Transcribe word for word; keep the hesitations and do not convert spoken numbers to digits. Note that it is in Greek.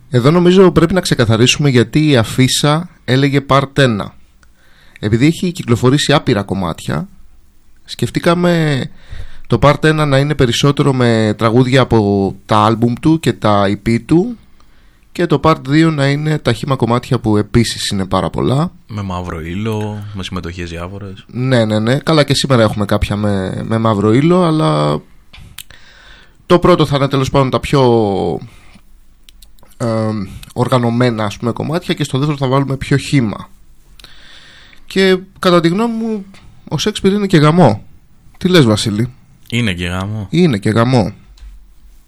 Εδώ νομίζω πρέπει να ξεκαθαρίσουμε γιατί η αφίσα έλεγε Part ένα. Επειδή έχει κυκλοφορήσει άπειρα κομμάτια, σκεφτήκαμε το Part ένα να είναι περισσότερο με τραγούδια από τα άλμπουμ του και τα ι πι του, και το Part δύο να είναι τα χύμα κομμάτια που επίσης είναι πάρα πολλά. Με μαύρο ύλο, με συμμετοχές διάφορες. Ναι, ναι, ναι. Καλά, και σήμερα έχουμε κάποια με, με μαύρο ύλο, αλλά το πρώτο θα είναι τέλος πάντων τα πιο ε, οργανωμένα, ας πούμε, κομμάτια, και στο δεύτερο θα βάλουμε πιο χύμα. Και κατά τη γνώμη μου ο Shakespeare είναι και γαμό. Τι λες, Βασίλη? Είναι και γαμό. Είναι και γαμό.